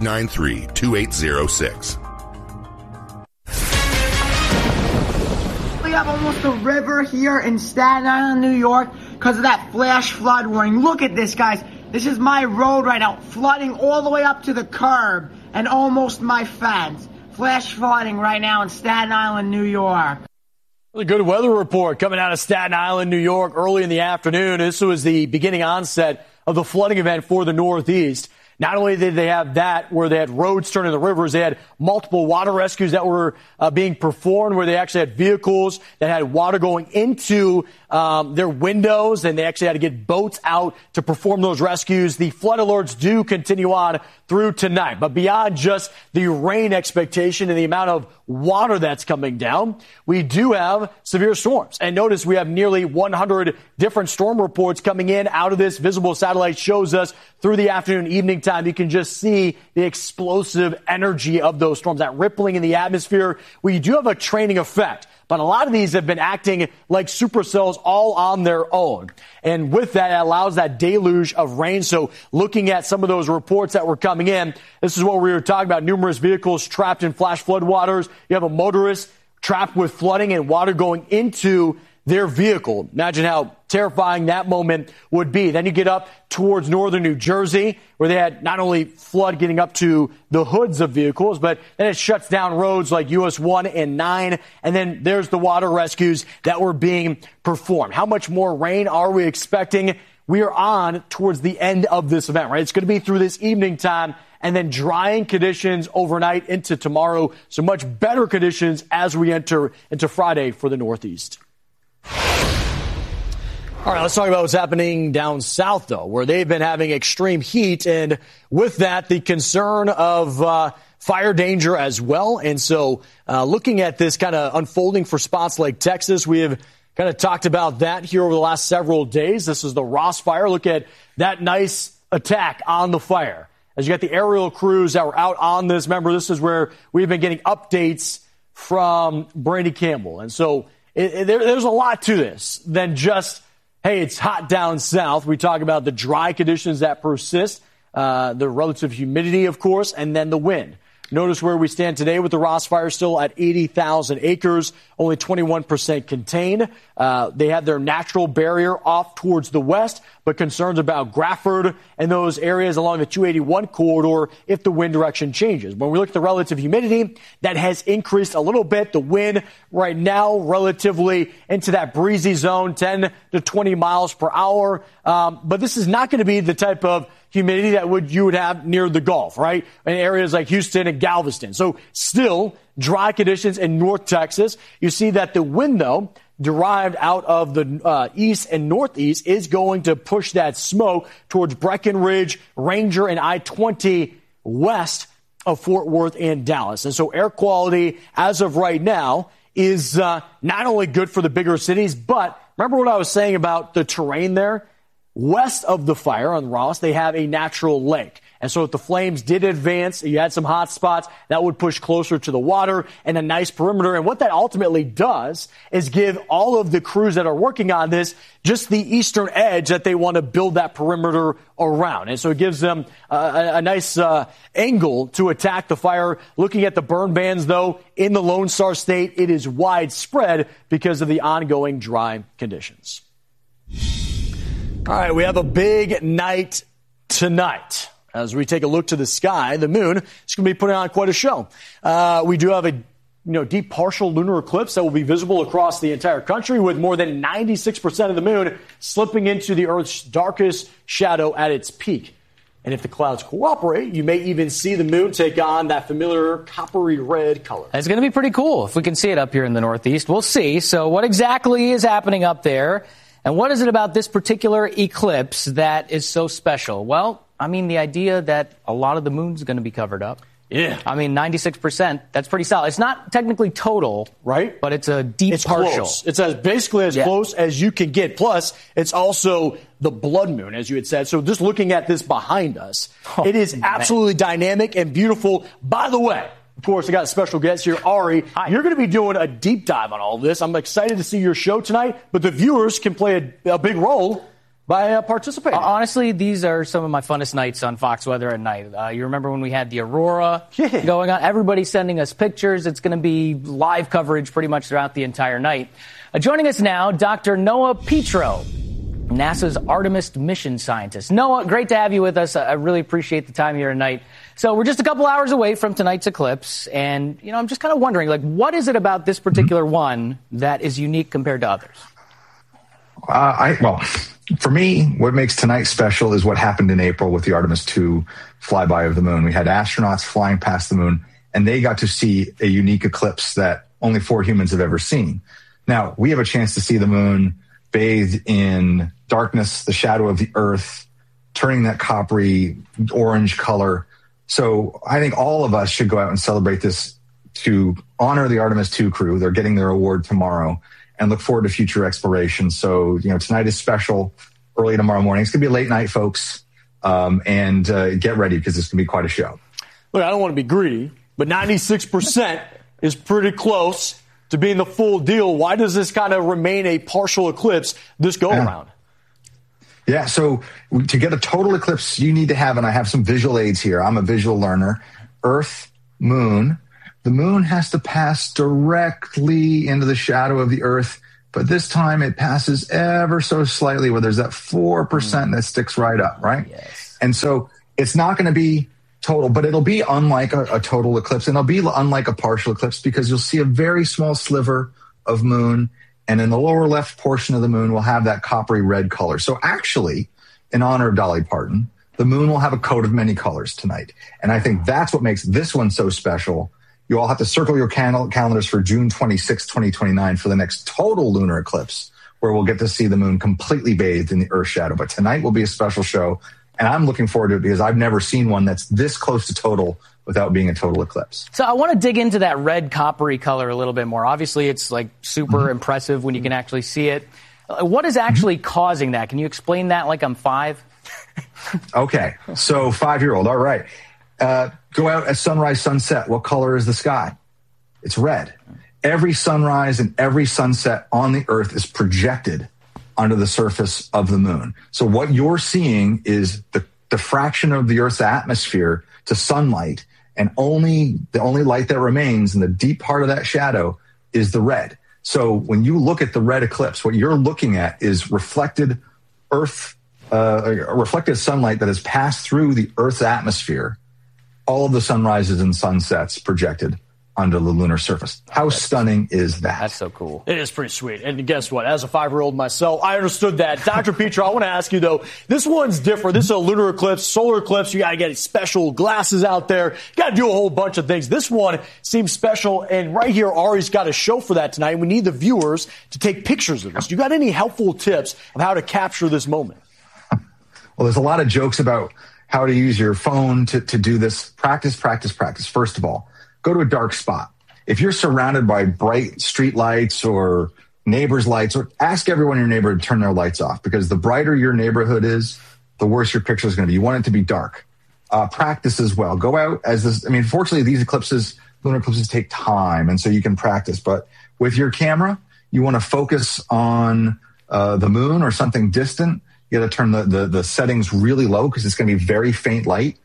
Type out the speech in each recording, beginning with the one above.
893-2806. We have almost a river here in Staten Island, New York, because of that flash flood warning. Look at this, guys. This is my road right now, flooding all the way up to the curb and almost my fence. Flash flooding right now in Staten Island, New York. A good weather report coming out of Staten Island, New York, early in the afternoon. This was the beginning onset of the flooding event for the Northeast. Not only did they have that, where they had roads turning to rivers, they had multiple water rescues that were being performed, where they actually had vehicles that had water going into their windows, and they actually had to get boats out to perform those rescues. The flood alerts do continue on through tonight. But beyond just the rain expectation and the amount of water that's coming down, we do have severe storms. And notice we have nearly 100 different storm reports coming in out of this. Visible satellite shows us through the afternoon, evening time. You can just see the explosive energy of those storms, that rippling in the atmosphere. We do have a training effect, but a lot of these have been acting like supercells all on their own. And with that, it allows that deluge of rain. So looking at some of those reports that were coming in, this is what we were talking about. Numerous vehicles trapped in flash flood waters. You have a motorist trapped with flooding and water going into their vehicle. Imagine how terrifying that moment would be. Then you get up towards northern New Jersey, where they had not only flood getting up to the hoods of vehicles, but then it shuts down roads like US 1 and 9. And then there's the water rescues that were being performed. How much more rain are we expecting? We are on towards the end of this event, right? It's going to be through this evening time, and then drying conditions overnight into tomorrow. So much better conditions as we enter into Friday for the Northeast. All right, let's talk about what's happening down south, though, where they've been having extreme heat. And with that, the concern of fire danger as well. And so looking at this kind of unfolding for spots like Texas, we have kind of talked about that here over the last several days. This is the Ross Fire. Look at that nice attack on the fire. As you got the aerial crews that were out on this, remember, this is where we've been getting updates from Brandy Campbell. And so there's a lot to this than just, hey, it's hot down south. We talk about the dry conditions that persist, the relative humidity, of course, and then the wind. Notice where we stand today with the Ross Fire still at 80,000 acres, only 21% contained. They have their natural barrier off towards the west, but concerns about Grafford and those areas along the 281 corridor if the wind direction changes. When we look at the relative humidity, that has increased a little bit. The wind right now relatively into that breezy zone, 10 to 20 miles per hour. But this is not going to be the type of humidity that you would have near the Gulf, right? In areas like Houston and Galveston. So still dry conditions in North Texas. You see that the wind, though, derived out of the east and northeast is going to push that smoke towards Breckenridge, Ranger, and I-20 west of Fort Worth and Dallas. And so air quality as of right now is not only good for the bigger cities, but remember what I was saying about the terrain there? West of the fire on Ross, they have a natural lake. And so if the flames did advance, you had some hot spots, that would push closer to the water and a nice perimeter. And what that ultimately does is give all of the crews that are working on this just the eastern edge that they want to build that perimeter around. And so it gives them a nice angle to attack the fire. Looking at the burn bands, though, in the Lone Star State, it is widespread because of the ongoing dry conditions. All right, we have a big night tonight. As we take a look to the sky, the moon is going to be putting on quite a show. We do have a deep partial lunar eclipse that will be visible across the entire country, with more than 96% of the moon slipping into the Earth's darkest shadow at its peak. And if the clouds cooperate, you may even see the moon take on that familiar coppery red color. It's going to be pretty cool if we can see it up here in the Northeast. We'll see. So what exactly is happening up there? And what is it about this particular eclipse that is so special? Well, I mean, the idea that a lot of the moon's going to be covered up. Yeah. I mean, 96%, that's pretty solid. It's not technically total, right? But it's a deep partial. Close. It's basically as close as you can get. Plus, it's also the blood moon, as you had said. So just looking at this behind us, it is absolutely dynamic and beautiful. By the way, of course, I got a special guest here, Ari. Hi. You're going to be doing a deep dive on all of this. I'm excited to see your show tonight, but the viewers can play a big role by participating. Honestly, these are some of my funnest nights on Fox Weather at night. You remember when we had the aurora going on? Everybody's sending us pictures. It's going to be live coverage pretty much throughout the entire night. Joining us now, Dr. Noah Petro, NASA's Artemis mission scientist. Noah, great to have you with us. I really appreciate the time here tonight. So we're just a couple hours away from tonight's eclipse, and I'm just kind of wondering, what is it about this particular one that is unique compared to others? For me, what makes tonight special is what happened in April with the Artemis II flyby of the moon. We had astronauts flying past the moon, and they got to see a unique eclipse that only 4 humans have ever seen. Now, we have a chance to see the moon bathed in darkness, the shadow of the Earth, turning that coppery orange color. So I think all of us should go out and celebrate this to honor the Artemis II crew. They're getting their award tomorrow, and look forward to future exploration. So, tonight is special, early tomorrow morning. It's going to be a late night, folks, and get ready because it's going to be quite a show. Look, I don't want to be greedy, but 96% is pretty close to being the full deal. Why does this kind of remain a partial eclipse this go-around? Yeah, so to get a total eclipse, you need to have, and I have some visual aids here. I'm a visual learner. Earth, moon. The moon has to pass directly into the shadow of the Earth, but this time it passes ever so slightly where there's that 4% that sticks right up, right? Yes. And so it's not going to be total, but it'll be unlike a total eclipse, and it'll be unlike a partial eclipse because you'll see a very small sliver of moon, and in the lower left portion of the moon, we'll have that coppery red color. So actually, in honor of Dolly Parton, the moon will have a coat of many colors tonight. And I think that's what makes this one so special. You all have to circle your calendars for June 26, 2029 for the next total lunar eclipse, where we'll get to see the moon completely bathed in the Earth's shadow. But tonight will be a special show, and I'm looking forward to it because I've never seen one that's this close to total without being a total eclipse. So I want to dig into that red coppery color a little bit more. Obviously, it's super impressive when you can actually see it. What is actually causing that? Can you explain that like I'm 5? Okay, so 5-year-old, all right. Go out at sunrise, sunset. What color is the sky? It's red. Every sunrise and every sunset on the Earth is projected onto the surface of the moon. So what you're seeing is the diffraction of the Earth's atmosphere to sunlight, and the only light that remains in the deep part of that shadow is the red. So when you look at the red eclipse, what you're looking at is reflected reflected sunlight that has passed through the Earth's atmosphere. All of the sunrises and sunsets projected onto the lunar surface. How stunning is that? That's so cool. It is pretty sweet. And guess what? As a 5-year-old myself, I understood that. Dr. Petro, I want to ask you, though, this one's different. This is a lunar eclipse, solar eclipse. You got to get special glasses out there. You got to do a whole bunch of things. This one seems special. And right here, Ari's got a show for that tonight. We need the viewers to take pictures of this. You got any helpful tips of how to capture this moment? Well, there's a lot of jokes about how to use your phone to do this. Practice. First of all, go to a dark spot. If you're surrounded by bright street lights or neighbors' lights, or ask everyone in your neighborhood to turn their lights off, because the brighter your neighborhood is, the worse your picture is going to be. You want it to be dark. Practice as well. Go out fortunately, these lunar eclipses take time, and so you can practice. But with your camera, you want to focus on the moon or something distant. You got to turn the settings really low because it's going to be very faint light.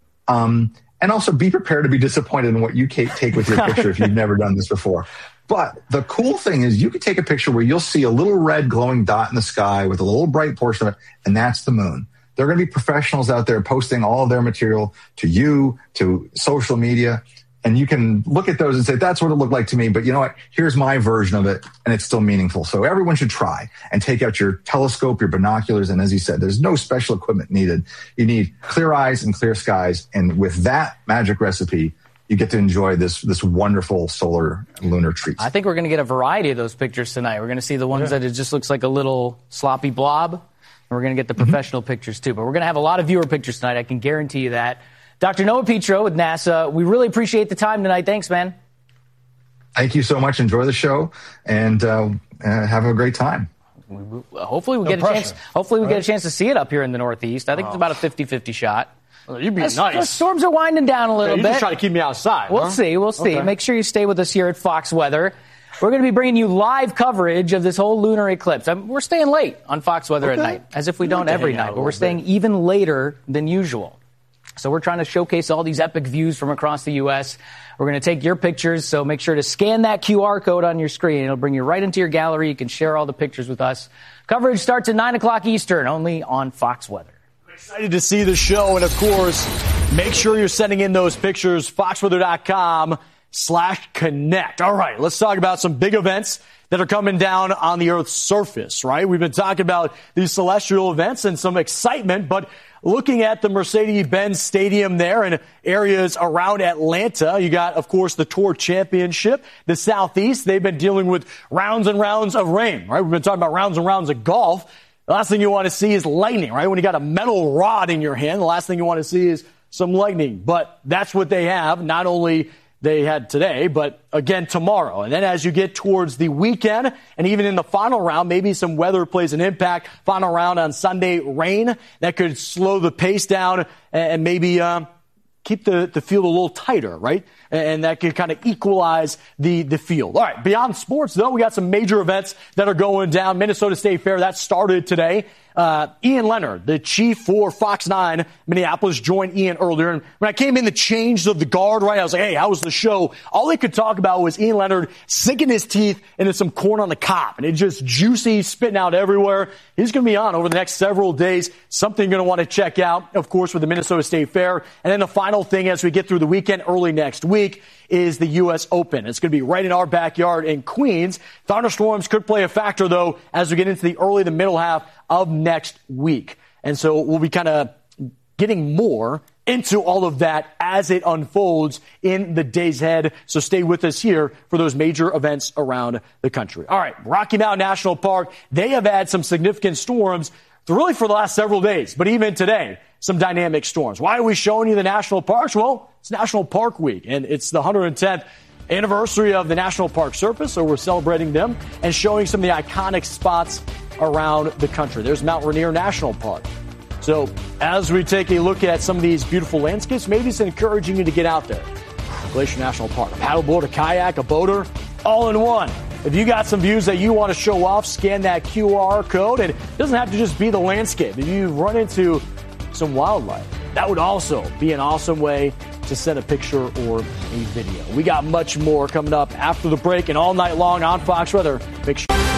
And also be prepared to be disappointed in what you take with your picture if you've never done this before. But the cool thing is you could take a picture where you'll see a little red glowing dot in the sky with a little bright portion of it, and that's the moon. There are going to be professionals out there posting all of their material to you, to social media, and you can look at those and say, that's what it looked like to me, but you know what? Here's my version of it, and it's still meaningful. So everyone should try and take out your telescope, your binoculars, and as you said, there's no special equipment needed. You need clear eyes and clear skies, and with that magic recipe, you get to enjoy this wonderful solar lunar treat. I think we're going to get a variety of those pictures tonight. We're going to see the ones that it just looks like a little sloppy blob, and we're going to get the professional pictures too. But we're going to have a lot of viewer pictures tonight, I can guarantee you that. Dr. Noah Petro with NASA, we really appreciate the time tonight. Thanks, man. Thank you so much. Enjoy the show, and have a great time. Hopefully we get a chance to see it up here in the Northeast. I think it's about a 50-50 shot. Well, you'd be nice. The storms are winding down a little bit. You're just trying to keep me outside. We'll see. Okay. Make sure you stay with us here at Fox Weather. We're going to be bringing you live coverage of this whole lunar eclipse. We're staying late on Fox Weather at night, as if we don't every night, but we're staying even later than usual. So we're trying to showcase all these epic views from across the U.S. We're going to take your pictures, so make sure to scan that QR code on your screen. It'll bring you right into your gallery. You can share all the pictures with us. Coverage starts at 9 o'clock Eastern, only on Fox Weather. Excited to see the show, and of course, make sure you're sending in those pictures, foxweather.com/connect. All right, let's talk about some big events that are coming down on the Earth's surface, right? We've been talking about these celestial events and some excitement, but looking at the Mercedes-Benz Stadium there and areas around Atlanta, you got, of course, the Tour Championship, the Southeast. They've been dealing with rounds and rounds of rain, right? We've been talking about rounds and rounds of golf. The last thing you want to see is lightning, right? When you got a metal rod in your hand, the last thing you want to see is some lightning. But that's what they have. Not only they had today, but again tomorrow. And then as you get towards the weekend and even in the final round, maybe some weather plays an impact. Final round on Sunday, rain that could slow the pace down and maybe keep the field a little tighter, right? And that could kind of equalize the field. All right, beyond sports, though, we got some major events that are going down. Minnesota State Fair, that started today. Ian Leonard, the chief for Fox 9 Minneapolis, joined Ian earlier. And when I came in, the change of the guard, right, I was like, hey, how was the show? All they could talk about was Ian Leonard sinking his teeth into some corn on the cob. And it's just juicy, spitting out everywhere. He's going to be on over the next several days. Something you're going to want to check out, of course, with the Minnesota State Fair. And then the final thing as we get through the weekend early next week is the U.S. Open. It's going to be right in our backyard in Queens. Thunderstorms could play a factor, though, as we get into the early to middle half of next week. And so we'll be kind of getting more into all of that as it unfolds in the days ahead. So stay with us here for those major events around the country. All right, Rocky Mountain National Park, they have had some significant storms really for the last several days, but even today, some dynamic storms. Why are we showing you the national parks? Well, it's National Park Week, and it's the 110th anniversary of the National Park Service, so we're celebrating them and showing some of the iconic spots around the country. There's Mount Rainier National Park. So as we take a look at some of these beautiful landscapes, maybe it's encouraging you to get out there. Glacier National Park, a paddleboard, a kayak, a boater, all in one. If you got some views that you want to show off, scan that QR code. And it doesn't have to just be the landscape. If you run into some wildlife, that would also be an awesome way to send a picture or a video. We got much more coming up after the break and all night long on Fox Weather. Make sure